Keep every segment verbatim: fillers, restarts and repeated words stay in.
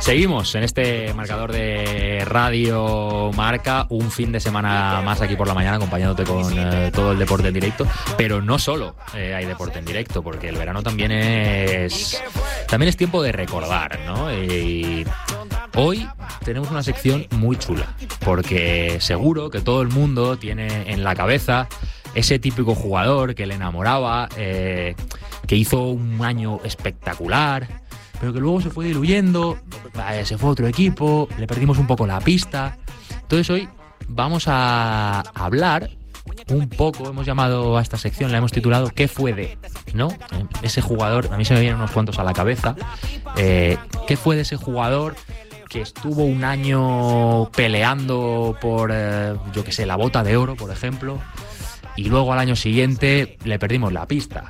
Seguimos en este marcador de Radio Marca, un fin de semana más aquí por la mañana acompañándote con eh, todo el deporte en directo, pero no solo eh, hay deporte en directo, porque el verano también es también es tiempo de recordar, ¿no? Y hoy tenemos una sección muy chula, porque seguro que todo el mundo tiene en la cabeza ese típico jugador que le enamoraba, eh, que hizo un año espectacular, pero que luego se fue diluyendo, se fue a otro equipo, le perdimos un poco la pista. Entonces hoy vamos a hablar un poco, hemos llamado a esta sección, la hemos titulado ¿Qué fue de? ¿No? Ese jugador, a mí se me vienen unos cuantos a la cabeza, eh, ¿qué fue de ese jugador que estuvo un año peleando por, eh, yo qué sé, la bota de oro, por ejemplo, y luego al año siguiente le perdimos la pista?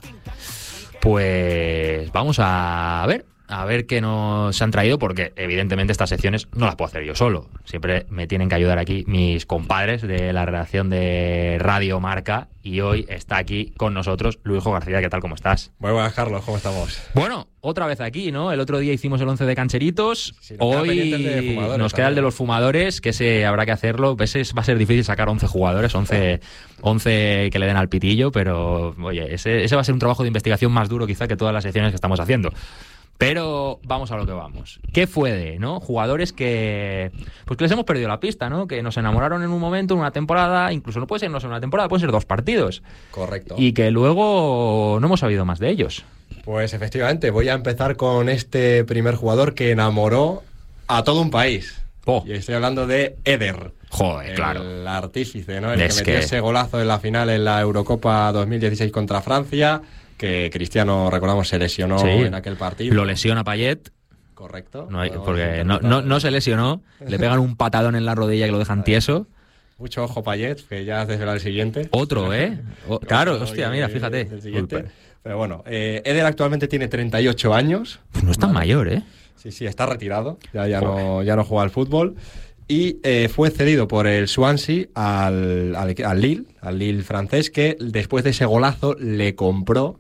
Pues vamos a ver, a ver qué nos han traído, porque evidentemente estas secciones no las puedo hacer yo solo. Siempre me tienen que ayudar aquí mis compadres de la redacción de Radio Marca, y hoy está aquí con nosotros Luisjo García. ¿Qué tal? ¿Cómo estás? Muy buenas, Carlos. ¿Cómo estamos? Bueno, otra vez aquí, ¿no? El otro día hicimos el once de cancheritos, sí, hoy de nos queda el de los fumadores, que ese habrá que hacerlo. Ese va a ser difícil sacar once jugadores, once, once que le den al pitillo, pero oye, ese, ese va a ser un trabajo de investigación más duro quizá que todas las secciones que estamos haciendo. Pero vamos a lo que vamos. ¿Qué fue de, no? Jugadores que pues que les hemos perdido la pista, ¿no? Que nos enamoraron en un momento, en una temporada, incluso no puede ser no ser una temporada, pueden ser dos partidos. Correcto. Y que luego no hemos sabido más de ellos. Pues efectivamente, voy a empezar con este primer jugador que enamoró a todo un país. Oh. Y estoy hablando de Eder. Joder, el claro. El artífice, ¿no? El es que metió que... ese golazo en la final en la Eurocopa dos mil dieciséis contra Francia, que Cristiano, recordamos, se lesionó sí, en aquel partido. Lo lesiona Payet. Correcto. No hay, porque no, no, no se lesionó, le pegan un patadón en la rodilla que lo dejan tieso. Mucho ojo Payet, que ya has desvelado el siguiente. Otro, ¿eh? O, claro, hostia, mira, fíjate. El siguiente. Pero bueno, eh, Eder actualmente tiene treinta y ocho años. Pues no es tan ¿vale? mayor, ¿eh? Sí, sí, está retirado, ya, ya, no, ya no juega al fútbol. Y eh, fue cedido por el Swansea al, al, al Lille, al Lille francés, que después de ese golazo le compró.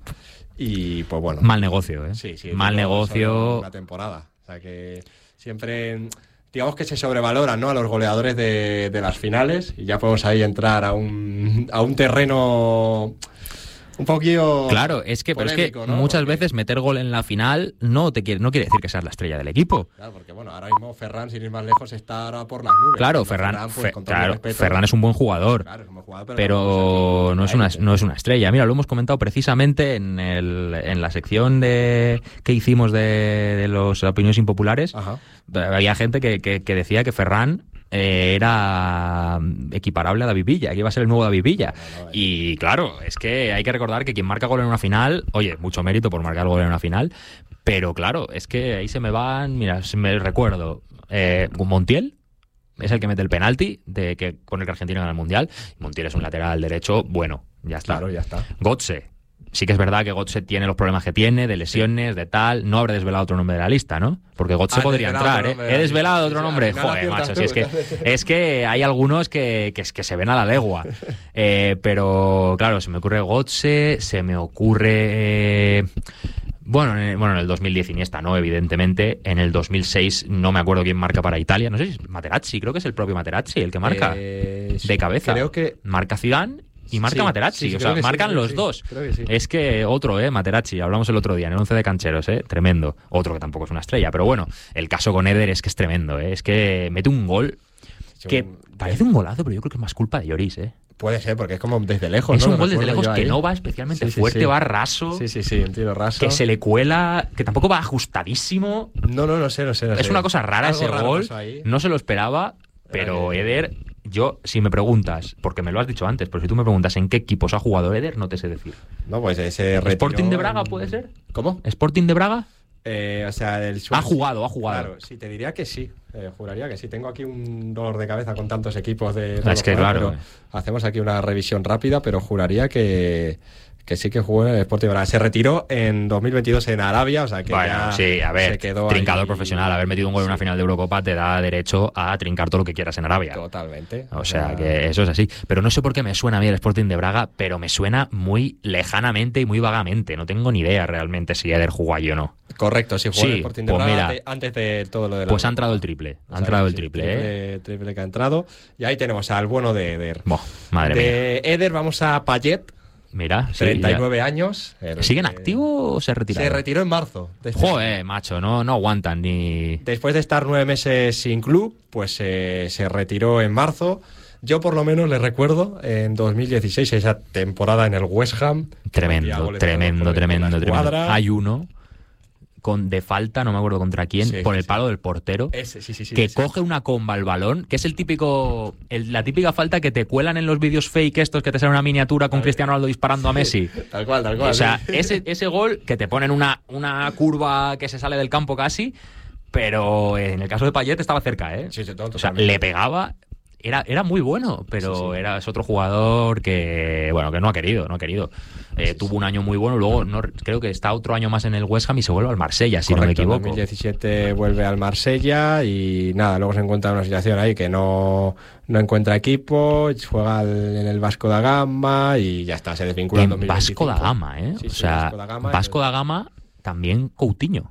Y pues bueno. Mal negocio, ¿eh? Sí, sí. Mal negocio. Una temporada. O sea que siempre, digamos que se sobrevaloran, ¿no?, a los goleadores de, de las finales. Y ya podemos ahí entrar a un, a un terreno un poquillo. Claro, es que, polémico, pero es que ¿no? muchas Porque... veces meter gol en la final no te quiere, no quiere decir que seas la estrella del equipo. Claro, porque bueno, ahora mismo Ferran, sin ir más lejos, está ahora por las nubes. Claro, Ferran, Ferran, pues, con claro, respeto, Ferran es un buen jugador, claro, es un buen jugador, pero, pero no, es una, no es una estrella. Mira, lo hemos comentado precisamente en, el, en la sección de que hicimos de, de las opiniones impopulares. Ajá. Había gente que, que, que decía que Ferran Eh, era equiparable a David Villa, que iba a ser el nuevo David Villa. No, no, y claro, es que hay que recordar que quien marca gol en una final, oye, mucho mérito por marcar gol en una final, pero claro, es que ahí se me van, mira, me recuerdo, eh, Montiel es el que mete el penalti de que con el que Argentina gana el Mundial. Montiel es un lateral derecho, bueno, ya está. Claro, ya está. Götze. Sí que es verdad que Götze tiene los problemas que tiene, de lesiones, de tal. No habré desvelado otro nombre de la lista, ¿no? Porque Götze ah, podría entrar, ¿eh? He desvelado otro nombre. Sí, joder, macho, si es que, es que hay algunos que, que, que se ven a la legua. Eh, pero, claro, se me ocurre Götze, se me ocurre... Eh, bueno, en, bueno, en el dos mil diez Iniesta, ¿no? Evidentemente. En el dos mil seis no me acuerdo quién marca para Italia. No sé si es Materazzi, creo que es el propio Materazzi el que marca. Eh, de cabeza. Creo que... Marca Zidane... Y marca sí, Materazzi, sí, o sea, marcan sí, los sí, dos. Creo que sí. Es que otro, ¿eh? Materazzi, hablamos el otro día en el once de cancheros, ¿eh? Tremendo. Otro que tampoco es una estrella, pero bueno, el caso con Eder es que es tremendo, ¿eh? Es que mete un gol que un... parece un golazo, pero yo creo que es más culpa de Lloris, ¿eh? Puede ser, porque es como desde lejos, es ¿no? un gol desde lejos que ahí. no va especialmente sí, sí, fuerte, sí. va raso. Sí, sí, sí, un tiro raso. Que se le cuela, que tampoco va ajustadísimo. No, no, no sé, no sé. No es sé. una cosa rara Algo ese raro gol, no se lo esperaba, pero eh... Eder... Yo, si me preguntas, porque me lo has dicho antes, pero si tú me preguntas en qué equipos ha jugado Eder, no te sé decir. No, pues ese retiró... ¿Sporting de Braga puede ser? ¿Cómo? ¿Sporting de Braga? Eh, o sea, el ha jugado, ha jugado. Claro, sí, te diría que sí. Eh, juraría que sí. Tengo aquí un dolor de cabeza con tantos equipos de... Es que claro. Hacemos aquí una revisión rápida, pero juraría que... Que sí que jugó en el Sporting Braga. Se retiró en dos mil veintidós en Arabia, o sea que bueno, ya sí, a ver, se quedó trincador ahí. profesional. Haber metido un gol en una Sí. final de Eurocopa te da derecho a trincar todo lo que quieras en Arabia. Totalmente. O sea que eso es así. Pero no sé por qué me suena a mí el Sporting de Braga, pero me suena muy lejanamente y muy vagamente. No tengo ni idea realmente si Eder jugó allí o no. Correcto, sí jugó Sí, en el Sporting de pues Braga mira, antes de todo lo de la Pues ha Eurocopa. entrado el triple. Ha O sea, entrado el sí, triple, ¿eh? triple, triple que ha entrado. Y ahí tenemos al bueno de Eder. Boh, madre mía. De Eder vamos a Payet, Mira, sí, treinta y nueve ya. años. El ¿Siguen que- activo o se retiraron? Se retiró en marzo. de este Joder, macho, no, no aguantan ni... Después de estar nueve meses sin club, pues eh, se retiró en marzo. Yo por lo menos le recuerdo en dos mil dieciséis, esa temporada en el West Ham. Hacía Tremendo, goles tremendo, por- por tremendo, la tremendo. escuadra. Hay uno con de falta, no me acuerdo contra quién, Sí, por sí, el sí. palo del portero, Ese, sí, sí, sí, que ese. coge una comba al balón, que es el típico, el- la típica falta que te cuelan en los vídeos fake estos que te salen una miniatura con Cristiano Ronaldo disparando a Messi. Tal cual, tal cual. O sea, sí. ese, ese gol que te ponen una, una curva que se sale del campo casi, pero en el caso de Payet estaba cerca, ¿eh? Sí, sí, todo, O sea, totalmente. le pegaba, era, era muy bueno, pero Sí, sí. era es otro jugador que, bueno, que no ha querido, no ha querido. Eh, Sí, tuvo sí. un año muy bueno, luego no, creo que está otro año más en el West Ham y se vuelve al Marsella, si Correcto, no me en equivoco. dos mil diecisiete vuelve al Marsella y nada, luego se encuentra en una situación ahí que no, no encuentra equipo, juega al- en el Vasco da Gama y ya está, se desvincula en, En dos mil veinticinco. Vasco da Gama, ¿eh? Sí, o sí, sea, Vasco da Gama, Vasco es- da Gama también Coutinho.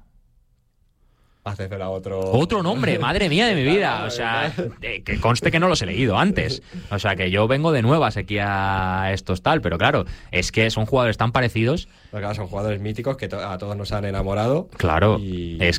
Hacésela otro... Otro nombre, madre mía de mi vida. O sea, eh, que conste que no los he leído antes. O sea, que yo vengo de nuevas aquí a estos tal, pero claro, es que son jugadores tan parecidos. Porque ahora son jugadores míticos que to- a todos nos han enamorado. Claro, Y- es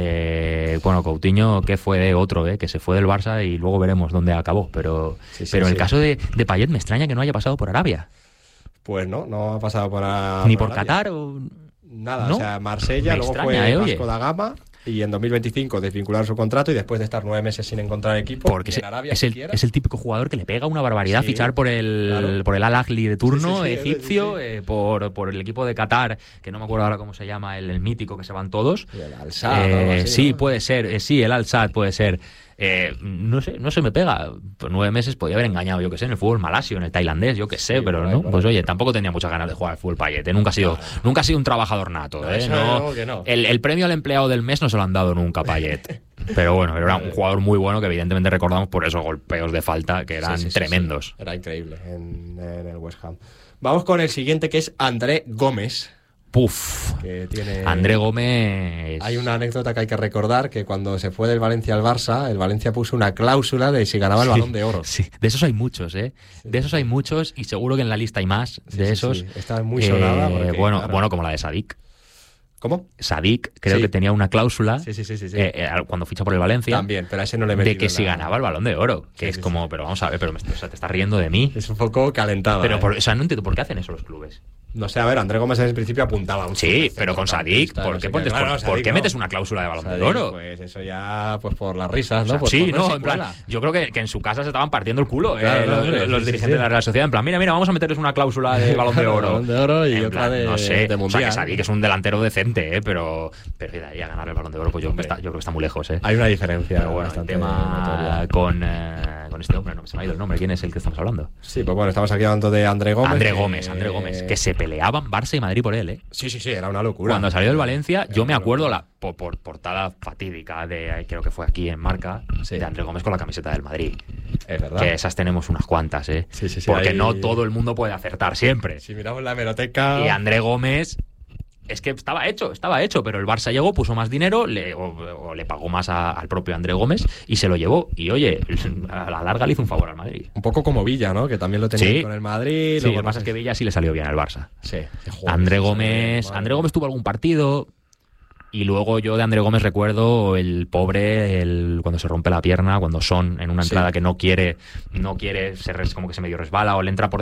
que, bueno, Coutinho, que fue de otro, ¿eh? Que se fue del Barça y luego veremos dónde acabó. Pero, Sí, sí, pero en el sí. caso de, de Payet me extraña que no haya pasado por Arabia. Pues no, no ha pasado por... a- Ni por Arabia. Qatar o... Nada, ¿No? o sea, Marsella, Me luego extraña, fue ¿eh? Oye. Vasco da Gama y en dos mil veinticinco desvincularon su contrato y después de estar nueve meses sin encontrar equipo, Porque ni es, en Arabia es el, siquiera. es el típico jugador que le pega una barbaridad Sí, fichar por el, claro. por el Al Ahly de turno Sí, sí, sí, egipcio, sí, sí. eh, por, por el equipo de Qatar, que no me acuerdo ahora cómo se llama, el, el mítico que se van todos. Y el Al-Sadd, Eh, algo así, sí, ¿no? puede ser, eh, sí, el Al-Sadd puede ser. Eh, no sé, no se me pega. Por nueve meses podía haber engañado, yo que sé, en el fútbol malasio, en el tailandés, yo que sé, Sí, pero por ahí, no. por Pues ahí. oye, tampoco tenía muchas ganas de jugar al fútbol Payet. ¿eh? Nunca ha sido, Claro. nunca ha sido un trabajador nato. No, ¿eh? eso No, no, que no. El, el premio al empleado del mes no se lo han dado nunca a Payet. Pero bueno, era un jugador muy bueno que evidentemente recordamos por esos golpeos de falta que eran Sí, sí, sí, tremendos. sí. Era increíble en, en el West Ham. Vamos con el siguiente que es André Gómez, Puf. que tiene... André Gómez. Hay una anécdota que hay que recordar, que cuando se fue del Valencia al Barça, el Valencia puso una cláusula de si ganaba el Sí, Balón de Oro. Sí, de esos hay muchos, ¿eh? De esos hay muchos y seguro que en la lista hay más Sí, de sí, esos. sí. Está muy sonada Eh, porque, bueno, claro. bueno, como la de Sadik. ¿Cómo? Sadik creo Sí. que tenía una cláusula Sí, sí, sí, sí. sí. eh, eh, cuando ficha por el Valencia También, pero a ese no le metí de que en si la- ganaba el Balón de Oro, que Sí, es sí, como, sí. pero vamos a ver, pero me, o sea, te estás riendo de mí. Es un poco calentado. Pero, ¿eh? por, o sea, no entiendo por qué hacen eso los clubes. No sé, a ver, André Gómez en el principio apuntaba a un Sí, super pero con Sadik, centrocampista, ¿por no qué, sé pones- Claro, por, no, por Sadik qué no. metes una cláusula de Balón Sadik, de Oro? Pues eso ya, pues por las risas, O sea, ¿no? Por sí, ponerse no, en plan, cola. yo creo que, que en su casa se estaban partiendo el culo, eh, Claro, los, no, los sí, sí, dirigentes sí. de la Real Sociedad. En plan, mira, mira, vamos a meterles una cláusula de Balón de Oro. Balón de Oro y En otra plan, de, no sé, de o sea, Mundial. que Sadik es un delantero decente, eh, pero, pero de ahí a ganar el Balón de Oro, pues yo, Hombre. está- yo creo que está muy lejos, eh. Hay una diferencia Pero bueno, el bastante tema notoria. con, eh, con este hombre, no se me ha ido el nombre, ¿quién es el que estamos hablando? Sí, pues bueno, estamos aquí hablando de André Gómez. André que- Gómez, André Gómez, que se peleaban Barça y Madrid por él, eh. Sí, sí, sí, era una locura. Cuando salió del Valencia, Era yo me una acuerdo locura. la por, por- portada fatídica de, creo que fue aquí en Marca, Sí. de André Gómez con la camiseta del Madrid. Es verdad. Que esas tenemos unas cuantas, ¿eh? Sí, sí, sí, Porque ahí- no todo el mundo puede acertar siempre. Si miramos la hemeroteca... Y André Gómez, es que estaba hecho, estaba hecho, pero el Barça llegó, puso más dinero, le, o, o le pagó más a- al propio André Gómez y se lo llevó. Y oye, a la larga le hizo un favor al Madrid. Un poco como Villa, ¿no? Que también lo tenía Sí. con el Madrid. Sí, luego lo que pasa no es sé que Villa sí le salió bien al Barça. Sí. qué jugador André es ese, Gómez, madre André mía. Gómez tuvo algún partido y luego yo de André Gómez recuerdo el pobre el cuando se rompe la pierna, cuando Son en una Sí. entrada que no quiere, no quiere, se res- como que se medio resbala o le entra por